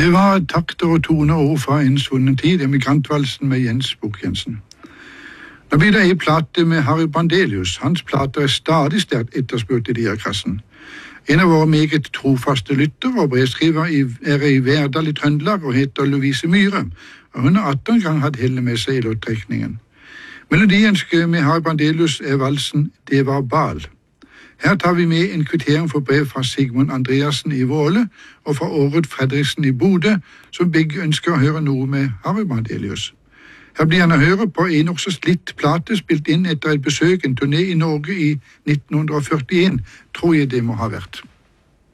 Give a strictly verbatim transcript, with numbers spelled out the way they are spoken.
Det var takter og toner ord fra en svunnen tid, Emigrantvalsen med Jens Bukk-Jensen. Nå blir det en plate med Harry Brandelius. Hans plater er stadig sterkt etterspurt i Diakrassen. En av våre meget trofaste lytter og brevskriver er i Verdal i Trøndelag og heter Louise Myhre, og hun har atten gang hatt hellet med seg i loddtrekningen. Melodiønsket med Harry Brandelius er valsen Det var bal. Her tar vi med en kvittering for brev fra Sigmund Andreassen i Våle og fra Årud Fredriksen i Bodø, som begge ønsker å høre noe med Harry Brandelius. Her blir han å høre på en også slitt plate spilt inn etter et besøk, en turné i Norge i nitten førtien, tror jeg det må ha vært.